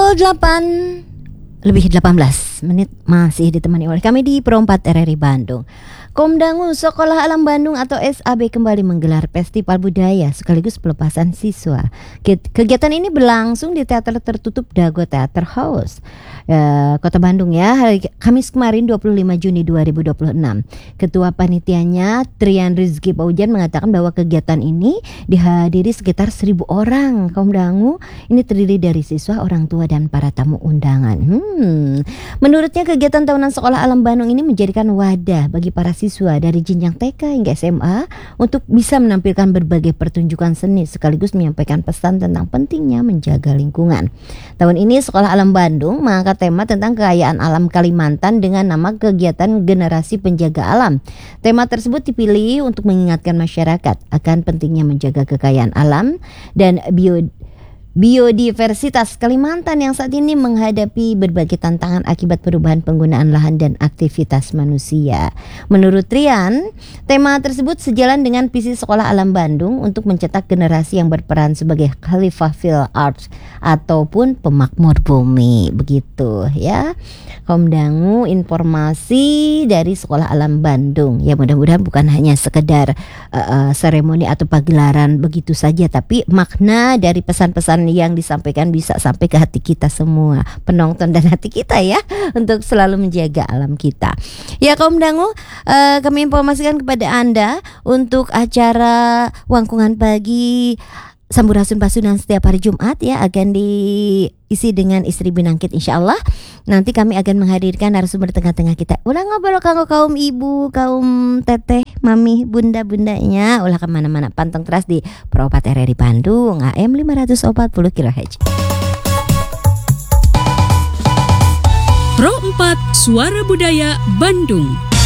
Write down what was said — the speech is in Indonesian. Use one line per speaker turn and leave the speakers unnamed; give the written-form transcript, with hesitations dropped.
Pukul 8:18 masih ditemani oleh kami di Pro 4 RRI Bandung. Komdangu Sekolah Alam Bandung atau SAB kembali menggelar festival budaya sekaligus pelepasan siswa. Kegiatan ini berlangsung di Teater Tertutup Dago Theater House, Kota Bandung ya, hari Kamis kemarin 25 Juni 2026. Ketua panitianya Trian Rizky Paujan mengatakan bahwa kegiatan ini dihadiri sekitar 1.000 orang. Komdangu ini terdiri dari siswa, orang tua dan para tamu undangan. Menurutnya kegiatan tahunan Sekolah Alam Bandung ini menjadikan wadah bagi para siswa dari jenjang TK hingga SMA untuk bisa menampilkan berbagai pertunjukan seni sekaligus menyampaikan pesan tentang pentingnya menjaga lingkungan. Tahun ini Sekolah Alam Bandung mengangkat tema tentang kekayaan alam Kalimantan dengan nama kegiatan Generasi Penjaga Alam. Tema tersebut dipilih untuk mengingatkan masyarakat akan pentingnya menjaga kekayaan alam dan biodiversitas Kalimantan yang saat ini menghadapi berbagai tantangan akibat perubahan penggunaan lahan dan aktivitas manusia. Menurut Trian, tema tersebut sejalan dengan visi Sekolah Alam Bandung untuk mencetak generasi yang berperan sebagai Khalifah fil ard ataupun pemakmur bumi. Begitu ya. Komdangu, informasi dari Sekolah Alam Bandung. Ya, mudah-mudahan bukan hanya sekedar seremoni atau pagelaran begitu saja, tapi makna dari pesan-pesan yang disampaikan bisa sampai ke hati kita semua, penonton dan hati kita ya, untuk selalu menjaga alam kita. Ya Komdangu, kami informasikan kepada Anda untuk acara Wangkungan Pagi Sampurasun-Pasunan setiap hari Jumat ya akan diisi dengan Istri Binangkit insyaallah. Nanti kami akan menghadirkan narasumber tengah-tengah kita. Ulah ngobrol kanggo kaum ibu, kaum teteh, mami, bunda-bundanya. Ulah kemana-mana, panteng terus di Pro 4 RRI Bandung AM 540 kHz.
Pro 4 Suara Budaya Bandung.